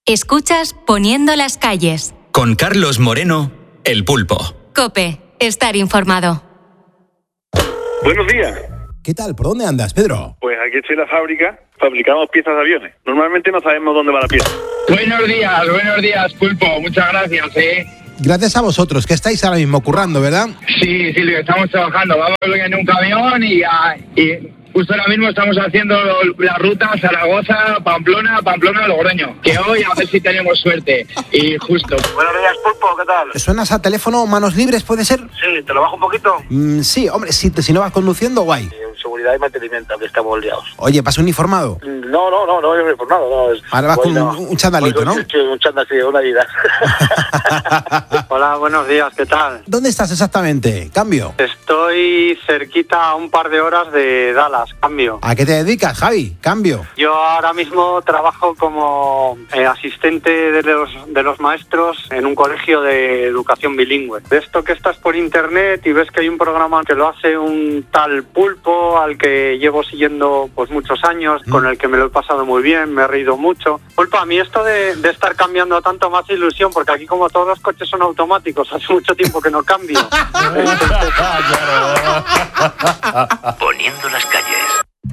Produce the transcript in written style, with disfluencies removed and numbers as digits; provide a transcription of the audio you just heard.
Escuchas Poniendo las calles. Con Carlos Moreno, El Pulpo. COPE. Estar informado. Buenos días. ¿Qué tal? ¿Por dónde andas, Pedro? Pues aquí estoy en la fábrica. Fabricamos piezas de aviones. Normalmente no sabemos dónde va la pieza. Buenos días, Pulpo. Muchas gracias, Gracias a vosotros, que estáis ahora mismo currando, ¿verdad? Sí, Silvio, estamos trabajando. Vamos en un camión y justo ahora mismo estamos haciendo la ruta Zaragoza, Pamplona, Logroño. Que hoy a ver si tenemos suerte. Y justo. Buenos días, Pulpo. ¿Qué tal? ¿Suenas a teléfono manos libres, puede ser? Sí, ¿te lo bajo un poquito? Sí, hombre, si no vas conduciendo, guay. En seguridad y mantenimiento, que estamos liados. Oye, ¿vas uniformado? No, yo uniformado, no. Ahora vas con un chandalito, ¿no? Sí, un chándal, sí, una vida. Hola, buenos días, ¿qué tal? ¿Dónde estás exactamente? Cambio. Estoy cerquita a un par de horas de Dallas, cambio. ¿A qué te dedicas, Javi? Cambio. Yo ahora mismo trabajo como asistente de los maestros en un colegio de educación bilingüe. De esto que estás por internet y ves que hay un programa que lo hace un tal Pulpo al que llevo siguiendo pues muchos años, con el que me lo he pasado muy bien, me he reído mucho. Pulpo, a mí esto de estar cambiando tanto más ilusión, porque aquí como todos los coches son automáticos, hace mucho tiempo que no cambio. Poniendo las calles.